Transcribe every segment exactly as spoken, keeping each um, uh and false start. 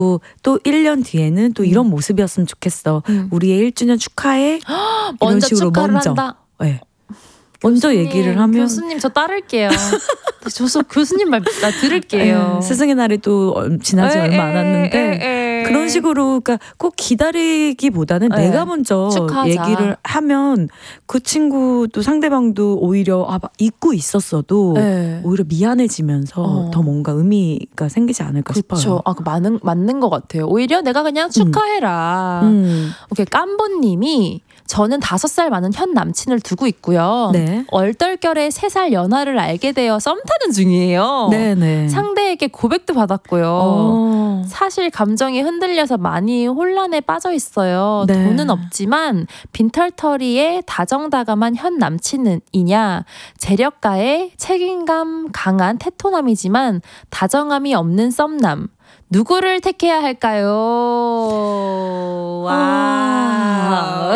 또 일 년 뒤에는 또 이런 모습이었으면 좋겠어. 음. 우리의 일 주년 축하해. 이런 먼저 식으로 축하를 먼저. 한다. 네. 먼저 교수님, 얘기를 하면 교수님 저 따를게요. 저서 교수님 말 나 들을게요. 에, 스승의 날이 또 지나지 에이, 얼마 안 왔는데 에이, 에이. 그런 식으로 그러니까 꼭 기다리기보다는 에이. 내가 먼저 축하하자. 얘기를 하면 그 친구도 상대방도 오히려 아, 잊고 있었어도 에이. 오히려 미안해지면서 어. 더 뭔가 의미가 생기지 않을까 그쵸. 싶어요. 아, 그 맞는 맞는 것 같아요. 오히려 내가 그냥 축하해라. 음. 음. 오케이 깜보님이 저는 다섯 살 많은 현 남친을 두고 있고요. 네. 얼떨결에 세 살 연하를 알게 되어 썸 타는 중이에요. 네네. 상대에게 고백도 받았고요. 어. 사실 감정이 흔들려서 많이 혼란에 빠져 있어요. 네. 돈은 없지만 빈털터리에 다정다감한 현 남친이냐, 재력가의 책임감 강한 테토남이지만 다정함이 없는 썸남. 누구를 택해야 할까요? 와.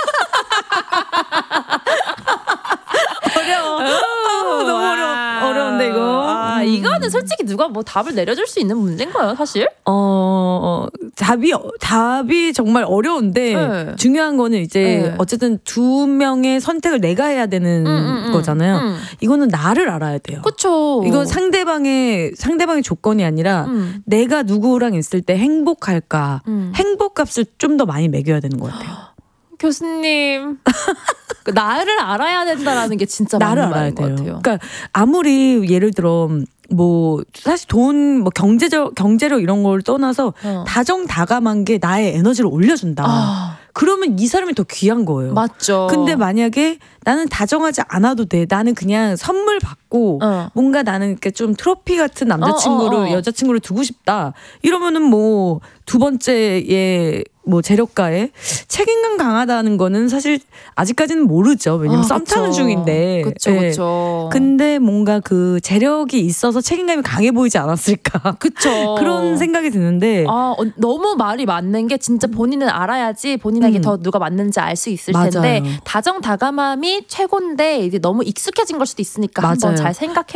어려워. 아, 너무 어려 어려운데 이거. 아, 이거는 솔직히 누가 뭐 답을 내려줄 수 있는 문제인가요, 사실? 어, 어 답이 답이 정말 어려운데 네. 중요한 거는 이제 네. 어쨌든 두 명의 선택을 내가 해야 되는 음, 음, 음. 거잖아요. 음. 이거는 나를 알아야 돼요. 그쵸. 이건 상대방의 상대방의 조건이 아니라 음. 내가 누구랑 있을 때 행복할까? 음. 행복값을 좀 더 많이 매겨야 되는 것 같아요. 교수님. 나를 알아야 된다라는 게 진짜 나를 맞는 알아야 말인 것 돼요. 같아요. 그러니까 아무리 예를 들어 뭐 사실 돈 뭐 경제적 경제로 이런 걸 떠나서 어. 다정다감한 게 나의 에너지를 올려준다. 아. 그러면 이 사람이 더 귀한 거예요. 맞죠. 근데 만약에 나는 다정하지 않아도 돼. 나는 그냥 선물 받고 어. 뭔가 나는 이렇게 좀 트로피 같은 남자친구를 어, 어, 어. 여자친구를 두고 싶다. 이러면은 뭐 두 번째에 뭐 재력가에 책임감 강하다는 거는 사실 아직까지는 모르죠. 왜냐면 아, 썸 타는 그쵸. 중인데. 그쵸, 예. 그쵸. 근데 뭔가 그 재력이 있어서 책임감이 강해 보이지 않았을까. 그쵸. 그런 생각이 드는데. 아, 어, 너무 말이 맞는 게 진짜 본인은 알아야지 본인에게 음. 더 누가 맞는지 알 수 있을 맞아요. 텐데 다정다감함이 최고인데 이제 너무 익숙해진 걸 수도 있으니까 맞아요. 한번 잘 생각해